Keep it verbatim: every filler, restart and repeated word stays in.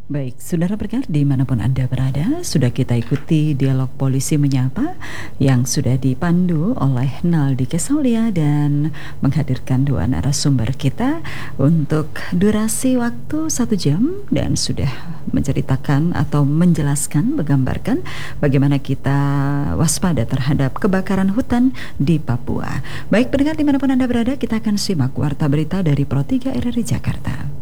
Baik, saudara pendengar dimanapun Anda berada, sudah kita ikuti dialog polisi menyapa yang sudah dipandu oleh Naldi Kesaulia dan menghadirkan dua narasumber kita untuk durasi waktu satu jam dan sudah menceritakan atau menjelaskan, menggambarkan bagaimana kita waspada terhadap kebakaran hutan di Papua. Baik pendengar dimanapun Anda berada, kita akan simak warta berita dari Pro tiga R R I Jakarta.